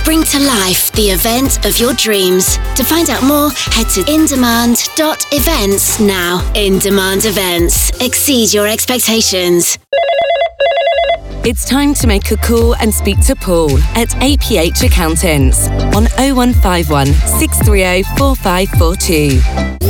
Bring to life the event of your dreams. To find out more, head to indemand.events now. In Demand Events. Exceed your expectations. It's time to make a call and speak to Paul at APH Accountants on 0151 630 4542.